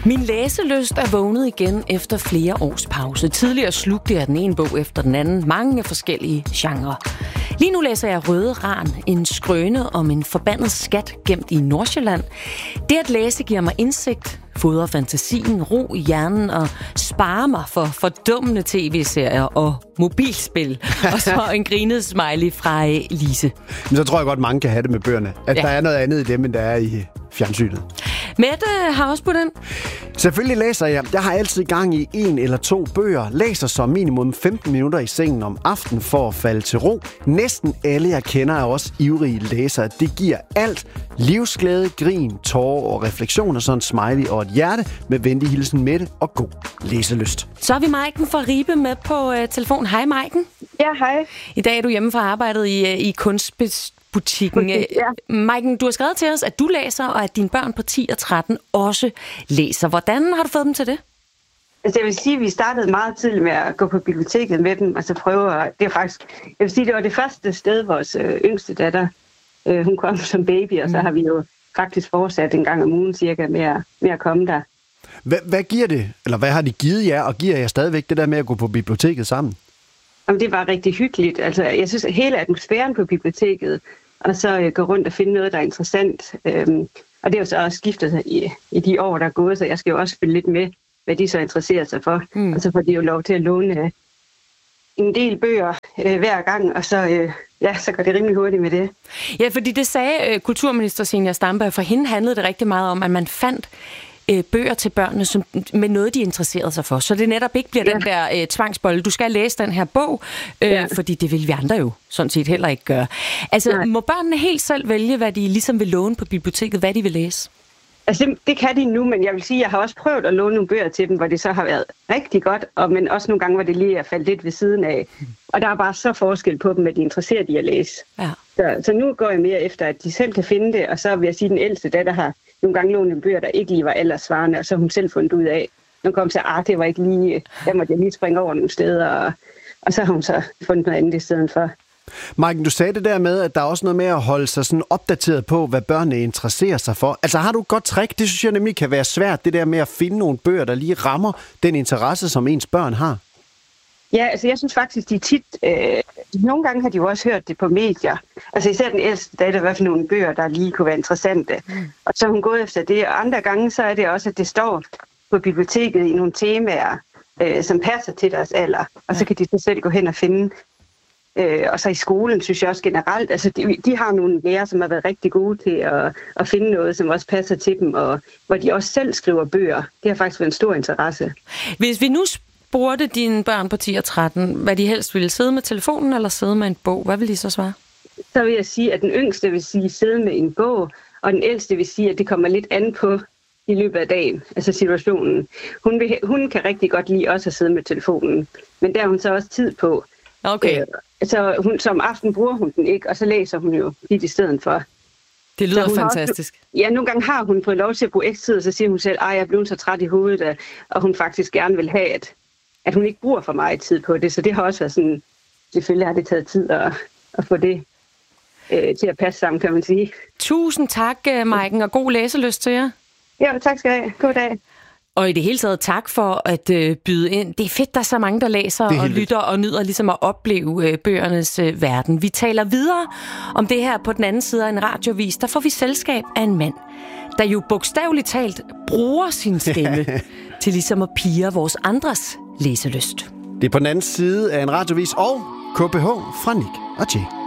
Min læselyst er vågnet igen efter flere års pause. Tidligere slugte jeg den ene bog efter den anden. Mange forskellige genrer. Lige nu læser jeg Røde Ran, en skrøne om en forbandet skat gemt i Nordsjælland. Det at læse giver mig indsigt, fodrer fantasien, ro i hjernen og sparer mig for fordummende tv-serier og mobilspil. Og så en grinet smiley fra Lise. Men så tror jeg godt, mange kan have det med bøgerne. At der er noget andet i dem, end der er i fjernsynet. Mette har også på den. Selvfølgelig læser jeg. Jeg har altid gang i 1 eller 2 bøger. Læser som minimum 15 minutter i sengen om aftenen for at falde til ro. Næsten alle, jeg kender, er også ivrige læsere. Det giver alt. Livsglæde, grin, tårer og refleksioner. Sådan en smiley og et hjerte med venlig hilsen Mette og god læselyst. Så har vi Maiken fra Ribe med på telefon. Hej Maiken. Ja, hej. I dag er du hjemme fra arbejdet i kunstbutikken. Ja. Maiken, du har skrevet til os, at du læser, og at dine børn på 10 og 13 også læser. Hvordan har du fået dem til det? Altså, jeg vil sige, at vi startede meget tidligt med at gå på biblioteket med dem, og så prøve at... Det var det første sted, vores yngste datter, hun kom som baby, og så har vi jo faktisk fortsat en gang om ugen cirka med at komme der. Hvad giver det, eller hvad har de givet jer, og giver jer stadigvæk det der med at gå på biblioteket sammen? Jamen, det var rigtig hyggeligt. Altså, jeg synes, at hele atmosfæren på biblioteket, og så gå rundt og finde noget, der er interessant. Og det er jo så også skiftet i de år, der er gået, så jeg skal jo også følge lidt med, hvad de så interesserer sig for. Og så får de jo lov til at låne en del bøger hver gang, og så går det rimelig hurtigt med det. Ja, fordi det sagde kulturminister Zenia Stampe, for hende handlede det rigtig meget om, at man fandt bøger til børnene med noget, de interesserede sig for. Så det netop ikke bliver den der tvangsbolle. Du skal læse den her bog, fordi det vil vi andre jo sådan set heller ikke gøre. Altså, må børnene helt selv vælge, hvad de ligesom vil låne på biblioteket, hvad de vil læse? Altså, det kan de nu, men jeg vil sige, at jeg har også prøvet at låne nogle bøger til dem, hvor det så har været rigtig godt, men også nogle gange, hvor det lige er faldet lidt ved siden af. Og der er bare så forskel på dem, at de er interesseret i at læse. Ja. Så nu går jeg mere efter, at de selv kan finde det, og så vil jeg sige, at den ældste datter har nogle gange lånt en bøger, der ikke lige var alderssvarende, og så har hun selv fundet ud af, når hun kom til, det var ikke lige, der måtte jeg lige springe over nogle steder, og så har hun så fundet noget andet i stedet for. Maiken, du sagde det der med, at der er også noget med at holde sig sådan opdateret på, hvad børnene interesserer sig for. Altså har du et godt trick? Det synes jeg nemlig kan være svært, det der med at finde nogle bøger, der lige rammer den interesse, som ens børn har. Ja, altså jeg synes faktisk, de tit... nogle gange har de jo også hørt det på medier. Altså især den ældste datter, hvad for nogle bøger, der lige kunne være interessante. Og så har hun gået efter det. Og andre gange, så er det også, at det står på biblioteket i nogle temaer, som passer til deres alder. Og så kan de så selv gå hen og finde. Og så i skolen, synes jeg også generelt, altså de har nogle lærere, som har været rigtig gode til at finde noget, som også passer til dem, og hvor de også selv skriver bøger. Det har faktisk været en stor interesse. Hvis vi nu spurgte dine børn på 10 og 13, hvad de helst ville, sidde med telefonen eller sidde med en bog, hvad vil de så svare? Så vil jeg sige, at den yngste vil sige sidde med en bog, og den ældste vil sige, at det kommer lidt an på i løbet af dagen, altså situationen. Hun kan rigtig godt lide også at sidde med telefonen, men der har hun så også tid på. Okay. Så som aften bruger hun den ikke, og så læser hun jo lidt i stedet for. Det lyder fantastisk. Nogle gange har hun fået lov til at bruge ekstra tid, og så siger hun selv, jeg er blevet så træt i hovedet, og hun faktisk gerne vil have, at hun ikke bruger for meget tid på det. Så det har også været sådan, selvfølgelig har det taget tid at få det til at passe sammen, kan man sige. Tusind tak, Maiken, og god læselyst til jer. Ja, tak skal I have. God dag. Og i det hele taget tak for at byde ind. Det er fedt, der er så mange, der læser og lytter og nyder ligesom at opleve bøgernes verden. Vi taler videre om det her på den anden side af en radiovis. Der får vi selskab af en mand, der jo bogstaveligt talt bruger sin stemme til ligesom at pirre vores andres læselyst. Det er på den anden side af en radiovis og KPH fra Nick og Jay.